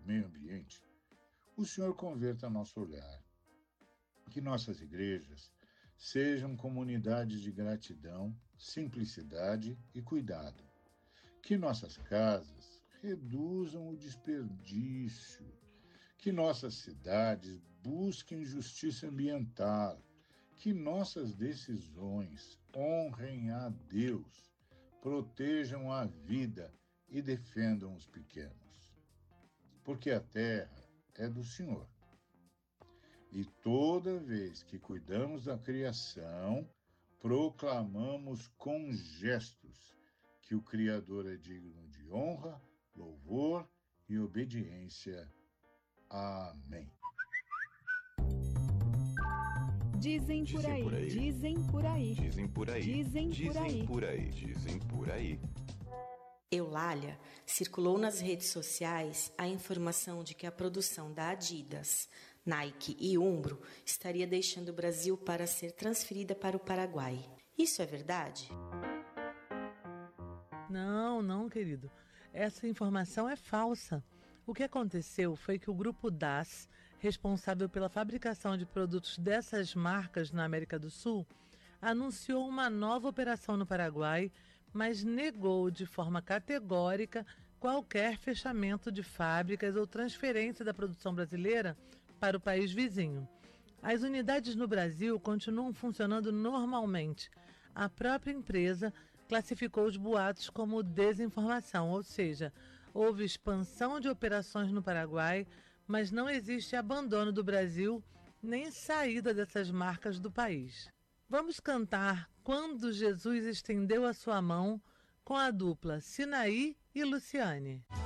meio ambiente, o Senhor converta nosso olhar. Que nossas igrejas sejam comunidades de gratidão, simplicidade e cuidado. Que nossas casas reduzam o desperdício. Que nossas cidades busquem justiça ambiental. Que nossas decisões honrem a Deus, protejam a vida e defendam os pequenos. Porque a terra é do Senhor. E toda vez que cuidamos da criação, proclamamos com gestos que o Criador é digno de honra, louvor e obediência. Amém. Dizem por aí, dizem por aí, dizem por aí, dizem por aí, dizem por aí, dizem por aí. Eulália, circulou nas redes sociais a informação de que a produção da Adidas, Nike e Umbro estaria deixando o Brasil para ser transferida para o Paraguai. Isso é verdade? Não, querido. Essa informação é falsa. O que aconteceu foi que o grupo DAS, responsável pela fabricação de produtos dessas marcas na América do Sul, anunciou uma nova operação no Paraguai, mas negou de forma categórica qualquer fechamento de fábricas ou transferência da produção brasileira para o país vizinho. As unidades no Brasil continuam funcionando normalmente. A própria empresa classificou os boatos como desinformação, ou seja, houve expansão de operações no Paraguai, mas não existe abandono do Brasil nem saída dessas marcas do país. Vamos cantar Quando Jesus Estendeu a Sua Mão com a dupla Sinaí e Luciane.